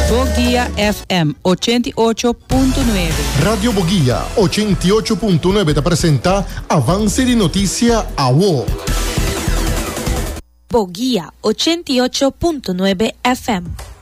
Boguía FM 88.9. Radio Boguía 88.9 te presenta Avance de Noticia a WO. Boguía 88.9 FM.